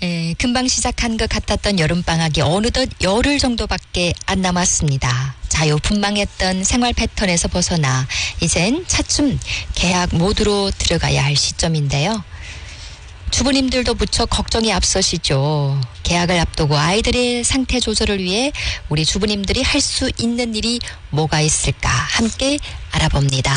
금방 시작한 것 같았던 여름방학이 어느덧 열흘 정도밖에 안 남았습니다. 자유분방했던 생활 패턴에서 벗어나 이젠 차츰 개학 모드로 들어가야 할 시점인데요. 주부님들도 무척 걱정이 앞서시죠. 개학을 앞두고 아이들의 상태 조절을 위해 우리 주부님들이 할 수 있는 일이 뭐가 있을까 함께 알아봅니다.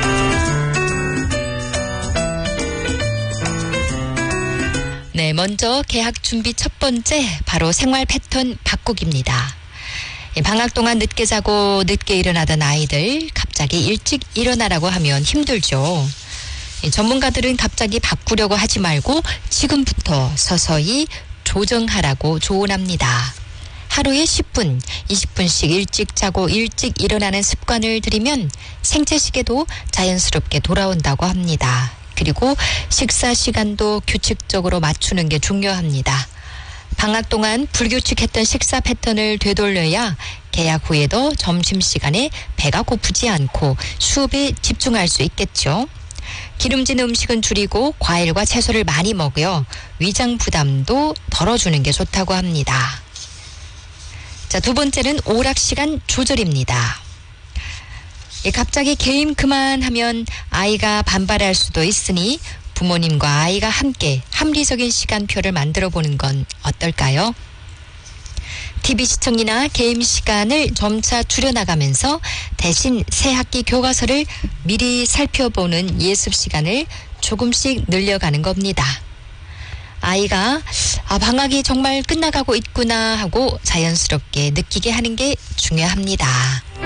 네, 먼저 개학 준비 첫 번째 바로 생활 패턴 바꾸기입니다. 방학 동안 늦게 자고 늦게 일어나던 아이들 갑자기 일찍 일어나라고 하면 힘들죠. 전문가들은 갑자기 바꾸려고 하지 말고 지금부터 서서히 조정하라고 조언합니다. 하루에 10분, 20분씩 일찍 자고 일찍 일어나는 습관을 들이면 생체시계도 자연스럽게 돌아온다고 합니다. 그리고 식사 시간도 규칙적으로 맞추는 게 중요합니다. 방학 동안 불규칙했던 식사 패턴을 되돌려야 개학 후에도 점심시간에 배가 고프지 않고 수업에 집중할 수 있겠죠. 기름진 음식은 줄이고 과일과 채소를 많이 먹어요. 위장 부담도 덜어주는 게 좋다고 합니다. 자, 두 번째는 오락 시간 조절입니다. 갑자기 게임 그만하면 아이가 반발할 수도 있으니 부모님과 아이가 함께 합리적인 시간표를 만들어 보는 건 어떨까요? TV 시청이나 게임 시간을 점차 줄여나가면서 대신 새 학기 교과서를 미리 살펴보는 예습 시간을 조금씩 늘려가는 겁니다. 아이가 방학이 정말 끝나가고 있구나 하고 자연스럽게 느끼게 하는 게 중요합니다.